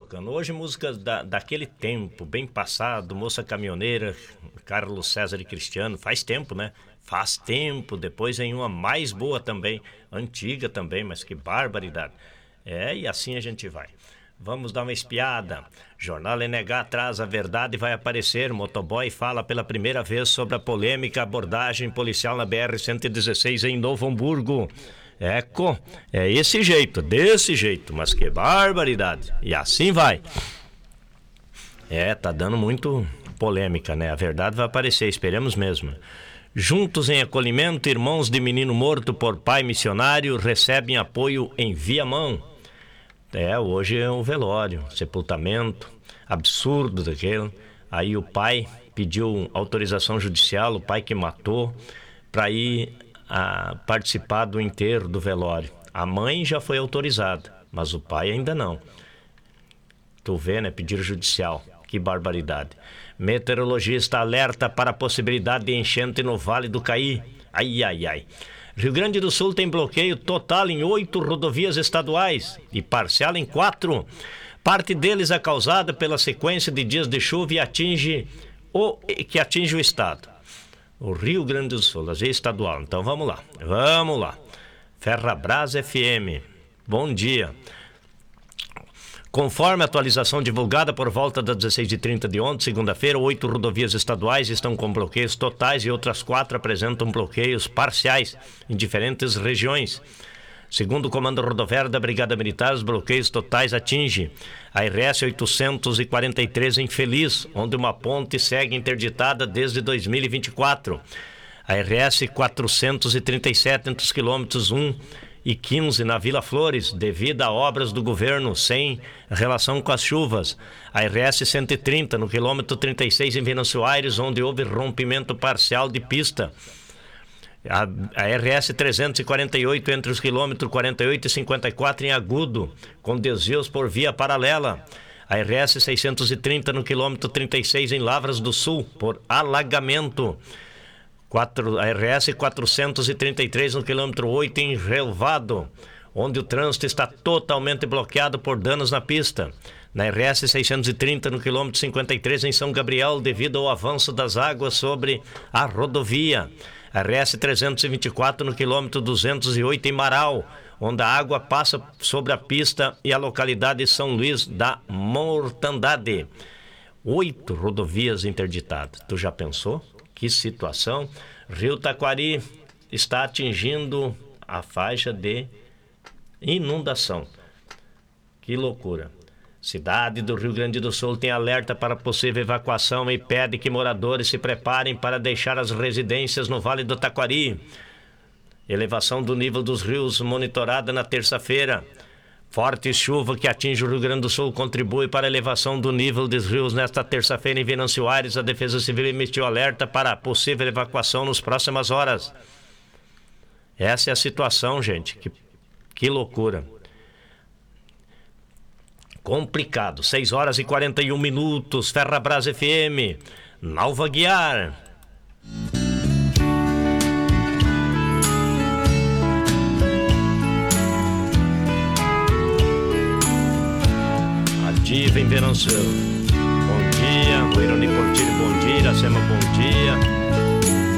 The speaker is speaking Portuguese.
tocando. Hoje músicas daquele tempo, bem passado, Moça Caminhoneira, Carlos César e Cristiano, faz tempo, né? Faz tempo, depois vem uma mais boa também, antiga também, mas que barbaridade. E assim a gente vai. Vamos dar uma espiada. Jornal NH traz a verdade e vai aparecer. Motoboy fala pela primeira vez sobre a polêmica abordagem policial na BR-116 em Novo Hamburgo. É esse jeito, desse jeito, mas que barbaridade. E assim vai. Tá dando muito polêmica, né? A verdade vai aparecer, esperemos mesmo. Juntos em acolhimento, irmãos de menino morto por pai missionário recebem apoio em Viamão. Hoje é o velório, sepultamento, absurdo daquele. Aí o pai pediu autorização judicial, o pai que matou, para ir participar do enterro do velório. A mãe já foi autorizada, mas o pai ainda não. Tu vê, né? Pedido judicial. Que barbaridade. Meteorologista alerta para a possibilidade de enchente no Vale do Caí. Ai. Rio Grande do Sul tem bloqueio total em 8 rodovias estaduais e parcial em 4. Parte deles é causada pela sequência de dias de chuva e atinge o estado. O Rio Grande do Sul, a via estadual. Então vamos lá. Ferrabras FM. Bom dia. Conforme a atualização divulgada por volta das 16h30 de ontem, segunda-feira, 8 rodovias estaduais estão com bloqueios totais e outras 4 apresentam bloqueios parciais em diferentes regiões. Segundo o Comando Rodoviário da Brigada Militar, os bloqueios totais atingem a RS 843 em Feliz, onde uma ponte segue interditada desde 2024. A RS 437 entre os quilômetros 1 e 15 na Vila Flores, devido a obras do governo sem relação com as chuvas. A RS 130 no quilômetro 36 em Venâncio Aires, onde houve rompimento parcial de pista. A RS 348 entre os quilômetros 48 e 54 em Agudo, com desvios por via paralela. A RS 630 no quilômetro 36 em Lavras do Sul, por alagamento. A RS 433 no quilômetro 8 em Relvado, onde o trânsito está totalmente bloqueado por danos na pista. Na RS 630 no quilômetro 53 em São Gabriel, devido ao avanço das águas sobre a rodovia. A RS 324 no quilômetro 208 em Marau, onde a água passa sobre a pista e a localidade de São Luís da Mortandade. 8 rodovias interditadas. Tu já pensou? Que situação. Rio Taquari está atingindo a faixa de inundação. Que loucura. Cidade do Rio Grande do Sul tem alerta para possível evacuação e pede que moradores se preparem para deixar as residências no Vale do Taquari. Elevação do nível dos rios monitorada na terça-feira. Forte chuva que atinge o Rio Grande do Sul contribui para a elevação do nível dos rios nesta terça-feira em Venâncio Aires. A Defesa Civil emitiu alerta para a possível evacuação nas próximas horas. Essa é a situação, gente. Que loucura. Complicado. 6h41. Ferrabras FM. Nalva Guiar. Ativa em Venâncio.